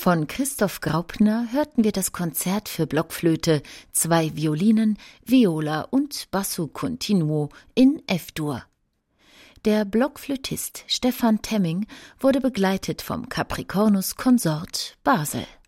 Von Christoph Graupner hörten wir das Konzert für Blockflöte, 2 Violinen, Viola und Basso Continuo in F-Dur. Der Blockflötist Stefan Temming wurde begleitet vom Capricornus Consort Basel.